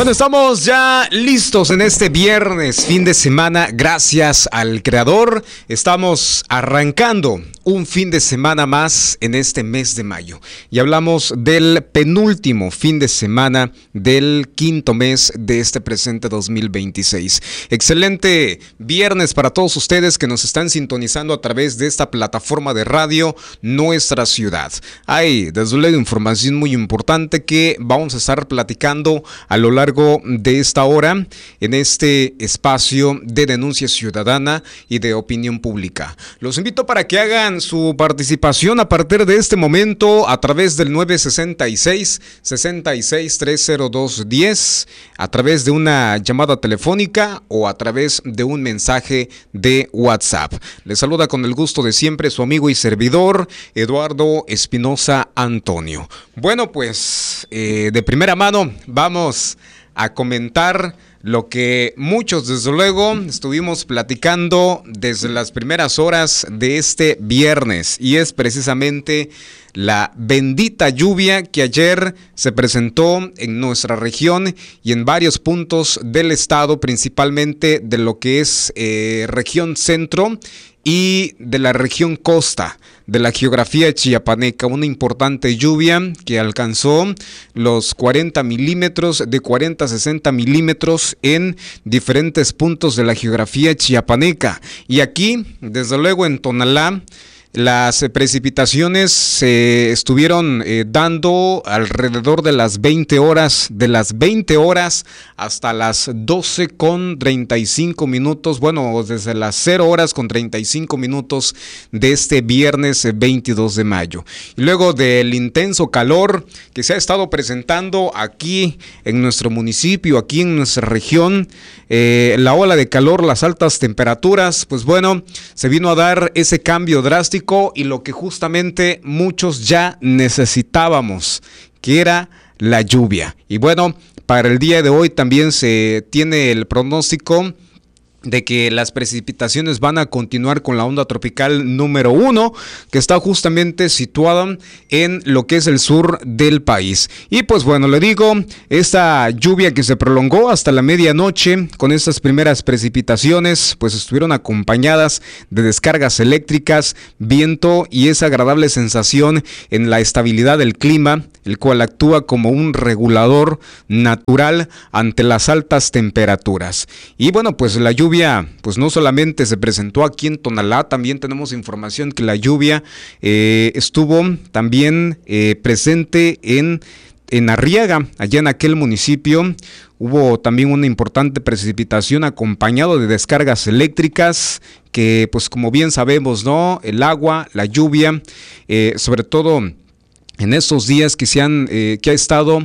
Bueno, estamos ya listos en este viernes, fin de semana, gracias al Creador. Estamos arrancando un fin de semana más en este mes de mayo. Y hablamos del penúltimo fin de semana del quinto mes de este presente 2026. Excelente viernes para todos ustedes que nos están sintonizando a través de esta plataforma de radio Nuestra Ciudad. Hay desde luego información muy importante que vamos a estar platicando a lo largo de esta hora en este espacio de denuncia ciudadana y de opinión pública. Los invito para que hagan su participación a partir de este momento a través del 966-66-302-10, a través de una llamada telefónica o a través de un mensaje de WhatsApp. Les saluda con el gusto de siempre su amigo y servidor Eduardo Espinosa Antonio. Bueno, pues de primera mano vamos a comentar lo que muchos desde luego estuvimos platicando desde las primeras horas de este viernes, y es precisamente la bendita lluvia que ayer se presentó en nuestra región y en varios puntos del estado, principalmente de lo que es región centro y de la región costa de la geografía chiapaneca. Una importante lluvia que alcanzó los 40 milímetros, de 40 a 60 milímetros en diferentes puntos de la geografía chiapaneca. Y aquí, desde luego en Tonalá, las precipitaciones se estuvieron dando alrededor de las 20 horas, hasta las 12:35, bueno, desde las 0 horas con 35 minutos de este viernes 22 de mayo. Y luego del intenso calor que se ha estado presentando aquí en nuestro municipio, aquí en nuestra región, la ola de calor, las altas temperaturas, pues bueno, se vino a dar ese cambio drástico y lo que justamente muchos ya necesitábamos, que era la lluvia. Y bueno, para el día de hoy también se tiene el pronóstico de que las precipitaciones van a continuar con la onda tropical número 1, que está justamente situada en lo que es el sur del país. Y pues bueno, le digo, esta lluvia que se prolongó hasta la medianoche, con estas primeras precipitaciones, pues estuvieron acompañadas de descargas eléctricas, viento y esa agradable sensación en la estabilidad del clima, el cual actúa como un regulador natural ante las altas temperaturas. Y bueno, pues la lluvia pues no solamente se presentó aquí en Tonalá, también tenemos información que la lluvia estuvo también presente en Arriaga, allá en aquel municipio. Hubo también una importante precipitación acompañado de descargas eléctricas que, pues como bien sabemos, ¿no? El agua, la lluvia, sobre todo en estos días que ha estado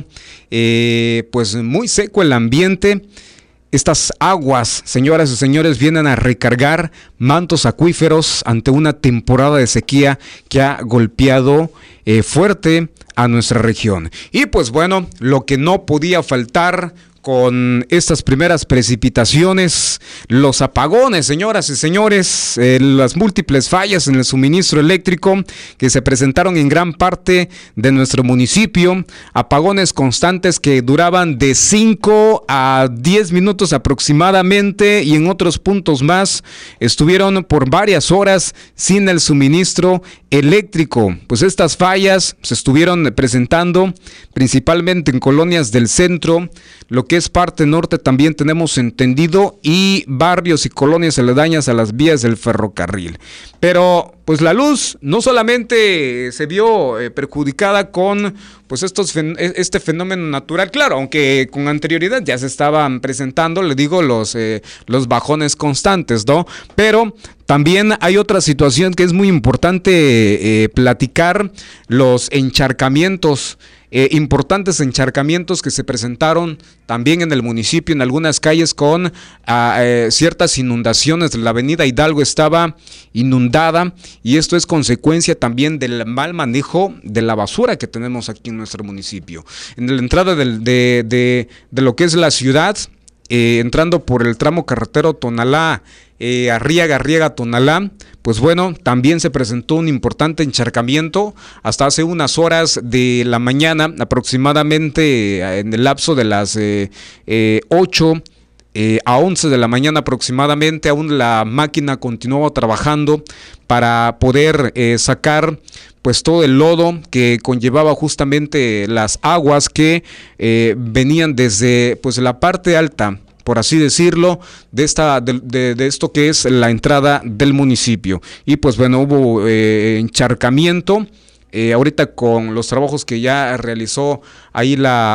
pues muy seco el ambiente. Estas aguas, señoras y señores, vienen a recargar mantos acuíferos ante una temporada de sequía que ha golpeado fuerte a nuestra región. Y pues bueno, lo que no podía faltar con estas primeras precipitaciones, los apagones, señoras y señores, las múltiples fallas en el suministro eléctrico que se presentaron en gran parte de nuestro municipio, apagones constantes que duraban de 5 a 10 minutos aproximadamente, y en otros puntos más estuvieron por varias horas sin el suministro eléctrico. Pues estas fallas se estuvieron presentando principalmente en colonias del centro, lo que es parte norte también tenemos entendido, y barrios y colonias aledañas a las vías del ferrocarril. Pero pues la luz no solamente se vio perjudicada con pues este fenómeno natural, claro, aunque con anterioridad ya se estaban presentando, le digo, los bajones constantes, ¿no? Pero también hay otra situación que es muy importante platicar: los encharcamientos. Importantes encharcamientos que se presentaron también en el municipio, en algunas calles con ciertas inundaciones. La avenida Hidalgo estaba inundada, y esto es consecuencia también del mal manejo de la basura que tenemos aquí en nuestro municipio. En la entrada de lo que es la ciudad, entrando por el tramo carretero Tonalá, Arriaga, Tonalá, pues bueno, también se presentó un importante encharcamiento hasta hace unas horas de la mañana, aproximadamente en el lapso de las 8 a 11 de la mañana aproximadamente. Aún la máquina continuaba trabajando para poder sacar pues todo el lodo que conllevaba justamente las aguas que venían desde pues la parte alta, por así decirlo, de esto que es la entrada del municipio. Y pues bueno, hubo encharcamiento. Ahorita con los trabajos que ya realizó ahí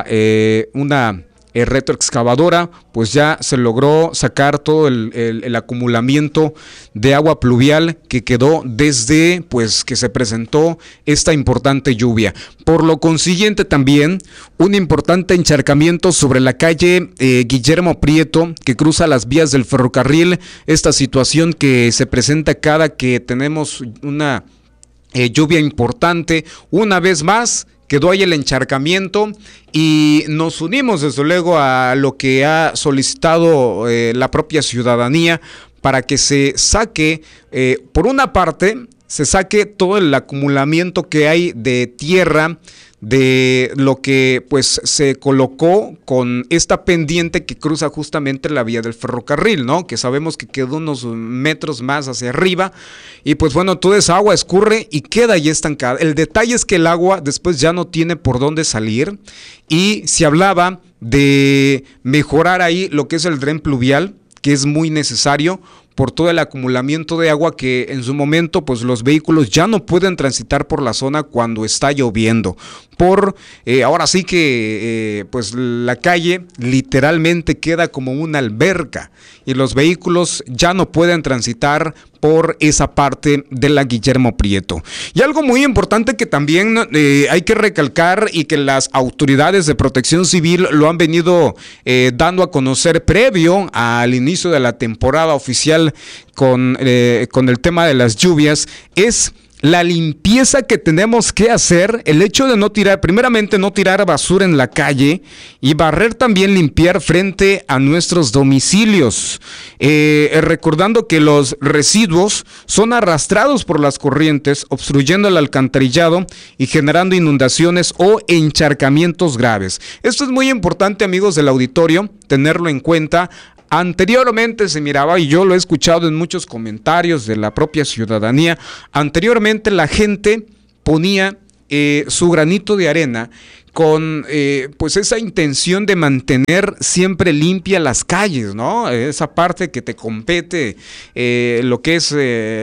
una retroexcavadora, pues ya se logró sacar todo el acumulamiento de agua pluvial que quedó desde pues que se presentó esta importante lluvia. Por lo consiguiente también un importante encharcamiento sobre la calle Guillermo Prieto, que cruza las vías del ferrocarril. Esta situación que se presenta cada que tenemos una lluvia importante. Una vez más quedó ahí el encharcamiento y nos unimos desde luego a lo que ha solicitado la propia ciudadanía para que se saque, por una parte, se saque todo el acumulamiento que hay de tierra, de lo que pues se colocó con esta pendiente que cruza justamente la vía del ferrocarril, ¿no? Que sabemos que quedó unos metros más hacia arriba y pues bueno, toda esa agua escurre y queda ahí estancada. El detalle es que el agua después ya no tiene por dónde salir y se hablaba de mejorar ahí lo que es el dren pluvial, que es muy necesario por todo el acumulamiento de agua que en su momento pues los vehículos ya no pueden transitar por la zona cuando está lloviendo. Ahora sí que pues la calle literalmente queda como una alberca y los vehículos ya no pueden transitar por esa parte de la Guillermo Prieto. Y algo muy importante que también hay que recalcar y que las autoridades de protección civil lo han venido dando a conocer previo al inicio de la temporada oficial con el tema de las lluvias, es la limpieza que tenemos que hacer, el hecho de primeramente no tirar basura en la calle y barrer también, limpiar frente a nuestros domicilios, recordando que los residuos son arrastrados por las corrientes, obstruyendo el alcantarillado y generando inundaciones o encharcamientos graves. Esto es muy importante, amigos del auditorio, tenerlo en cuenta. Anteriormente se miraba, y yo lo he escuchado en muchos comentarios de la propia ciudadanía, anteriormente la gente ponía su granito de arena con pues esa intención de mantener siempre limpia las calles, ¿no? Esa parte que te compete, lo que es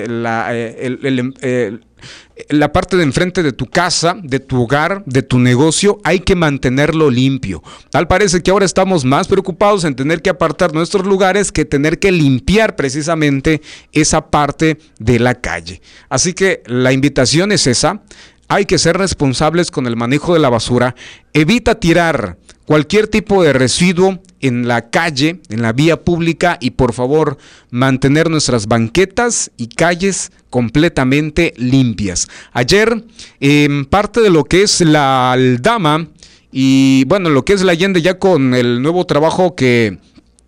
la parte de enfrente de tu casa, de tu hogar, de tu negocio, hay que mantenerlo limpio. Tal parece que ahora estamos más preocupados en tener que apartar nuestros lugares que tener que limpiar precisamente esa parte de la calle. Así que la invitación es esa. Hay que ser responsables con el manejo de la basura. Evita tirar cualquier tipo de residuo en la calle, en la vía pública, y por favor mantener nuestras banquetas y calles completamente limpias. Ayer, en parte de lo que es la Aldama y bueno, lo que es la Allende, ya con el nuevo trabajo que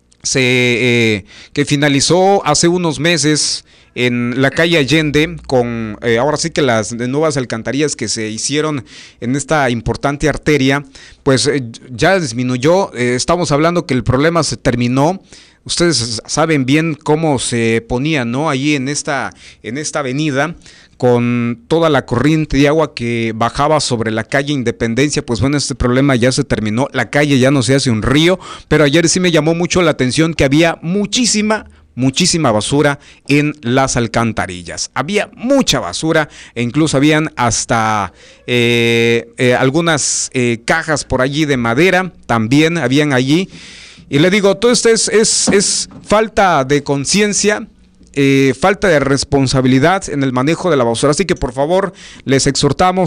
finalizó hace unos meses en la calle Allende, con ahora sí que las nuevas alcantarillas que se hicieron en esta importante arteria, pues ya disminuyó. Estamos hablando que el problema se terminó. Ustedes saben bien cómo se ponía, ¿no? Allí en esta avenida, con toda la corriente de agua que bajaba sobre la calle Independencia. Pues bueno, este problema ya se terminó. La calle ya no se hace un río, pero ayer sí me llamó mucho la atención que había muchísima basura en las alcantarillas. Había mucha basura e incluso habían hasta algunas cajas por allí de madera, también habían allí. Y le digo, todo esto es falta de conciencia, falta de responsabilidad en el manejo de la basura. Así que por favor les exhortamos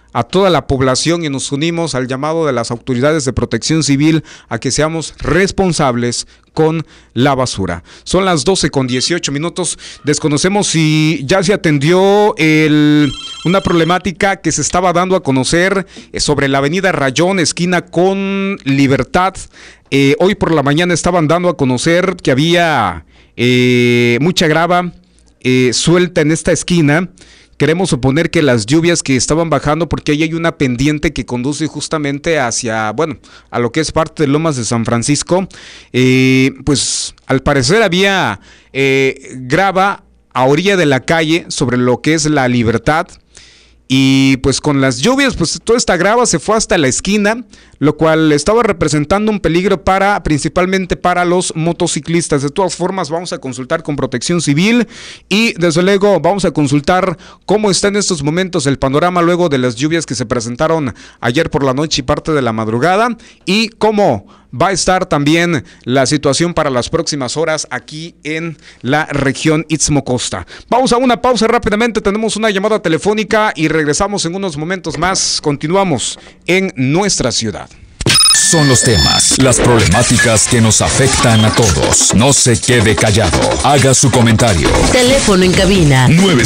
a toda la población y nos unimos al llamado de las autoridades de protección civil a que seamos responsables con la basura. Son las 12:18. Desconocemos si ya se atendió una problemática que se estaba dando a conocer sobre la avenida Rayón, esquina con Libertad. Hoy por la mañana estaban dando a conocer que había mucha grava suelta en esta esquina. Queremos suponer que las lluvias que estaban bajando, porque ahí hay una pendiente que conduce justamente hacia, a lo que es parte de Lomas de San Francisco, pues al parecer había grava a orilla de la calle sobre lo que es la Libertad. Y pues con las lluvias, pues toda esta grava se fue hasta la esquina, lo cual estaba representando un peligro principalmente para los motociclistas. De todas formas, vamos a consultar con Protección Civil y desde luego vamos a consultar cómo está en estos momentos el panorama luego de las lluvias que se presentaron ayer por la noche y parte de la madrugada, y cómo va a estar también la situación para las próximas horas aquí en la región Istmo Costa. Vamos a una pausa rápidamente, tenemos una llamada telefónica y regresamos en unos momentos más. Continuamos en nuestra ciudad. Son los temas, las problemáticas que nos afectan a todos. No se quede callado. Haga su comentario. Teléfono en cabina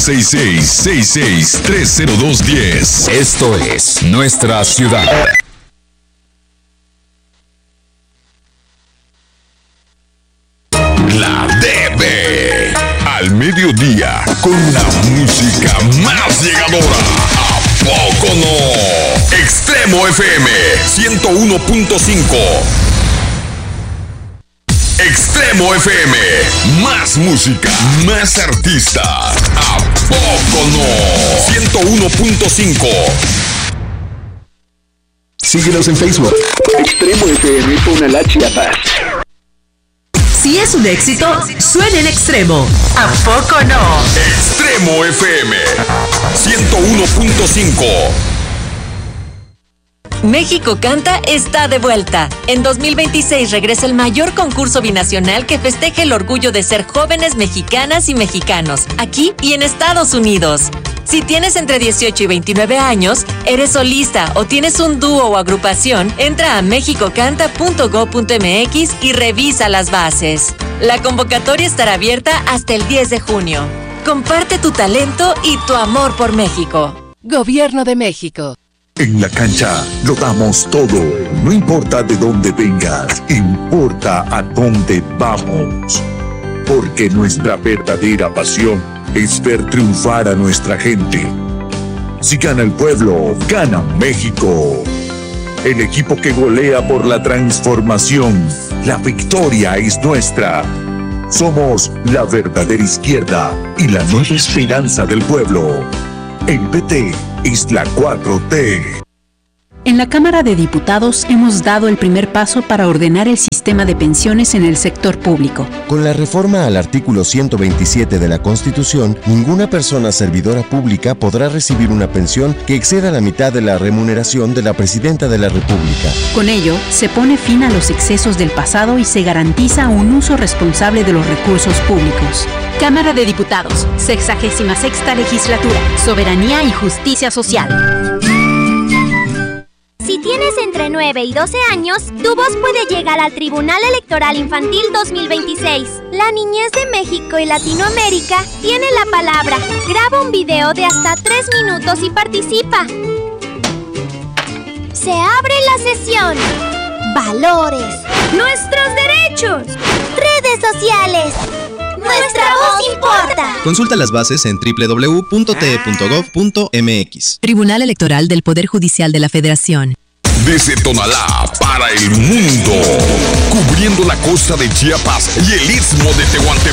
966-6630210. Esto es Nuestra Ciudad. La DB al mediodía con la música más llegadora. ¿A poco no? Extremo FM 101.5. Extremo FM, más música, más artistas. ¿A poco no? 101.5. Síguenos en Facebook. Extremo FM Tonalá, Chiapas. Si es un éxito, suena en Extremo. ¿A poco no? Extremo FM 101.5. México Canta está de vuelta. En 2026 regresa el mayor concurso binacional que festeja el orgullo de ser jóvenes mexicanas y mexicanos, aquí y en Estados Unidos. Si tienes entre 18 y 29 años, eres solista o tienes un dúo o agrupación, entra a mexicocanta.go.mx y revisa las bases. La convocatoria estará abierta hasta el 10 de junio. Comparte tu talento y tu amor por México. Gobierno de México. En la cancha lo damos todo. No importa de dónde vengas, importa a dónde vamos. Porque nuestra verdadera pasión es ver triunfar a nuestra gente. Si gana el pueblo, gana México. El equipo que golea por la transformación. La victoria es nuestra. Somos la verdadera izquierda y la nueva esperanza del pueblo. El PT es la 4T. En la Cámara de Diputados hemos dado el primer paso para ordenar el sistema de pensiones en el sector público. Con la reforma al artículo 127 de la Constitución, ninguna persona servidora pública podrá recibir una pensión que exceda la mitad de la remuneración de la Presidenta de la República. Con ello, se pone fin a los excesos del pasado y se garantiza un uso responsable de los recursos públicos. Cámara de Diputados, 66ª Legislatura, Soberanía y Justicia Social. Si tienes entre 9 y 12 años, tu voz puede llegar al Tribunal Electoral Infantil 2026. La niñez de México y Latinoamérica tiene la palabra. Graba un video de hasta 3 minutos y participa. Se abre la sesión. Valores. Nuestros derechos. Redes sociales. Nuestra voz importa. Consulta las bases en www.te.gov.mx. Tribunal Electoral del Poder Judicial de la Federación. Desde Tonalá para el mundo, cubriendo la costa de Chiapas y el istmo de Tehuantepec.